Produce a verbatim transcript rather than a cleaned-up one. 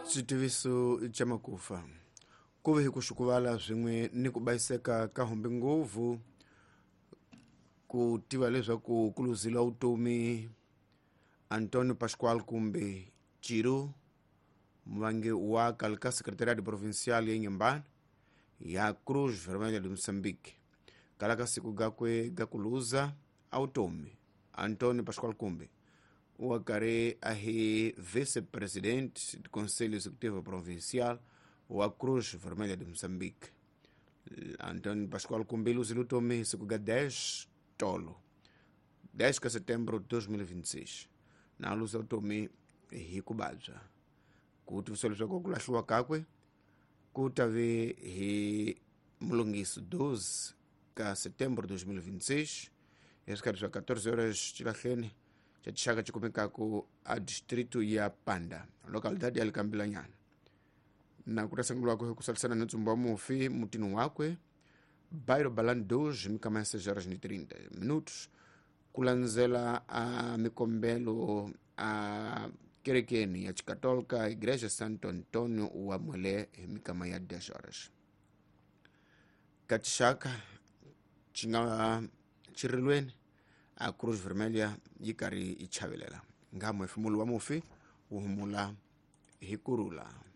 Xitiviso cha makufa kuve hi kuxukuvala zwin'we ni ku bayiseka ka hombe ngopfu ku tiva leswaku ku luzile vutomi Antônio Pascoal kumbe Ciro muvangi wa kalka secretariado provincial ya Inhambane ya Cruz Vermelha de Moçambique kalaka siku gakwe gakuluza automi Antônio Pascoal Kumbe wakare ahi vice-presidente do Conselho Executivo Provincial wa Cruz Vermelha de Moçambique. Antônio Pascoal Kumbe luzile utomi siku ga dez tolo dez de setembro de dois mil e vinte e seis na luza utomi hi kubadza kuti visolezo kokulahlwa kakwe kutave hi mulungiso doze de setembro de dois mil e vinte e seis esikati swa quatorze horas chilahleni cha chishaka chikumekako a distrito ya Panda localidade ya Likambilanyana na kutasangulwa kwe kusalisana na ntsumbo wa mufi mutinu wakwe bairro Balani dois mikama ya seis horas e trinta minutos kulanzela a mikombelo a kerekeni ya chikatolika Igreja Santo Antônio wa Mwele mikama ya dez horas kachishaka chinga chirilweni a Cruz Vermelha yikari ichavelela ngamwe fumulu wa mufi uhumula hikurula.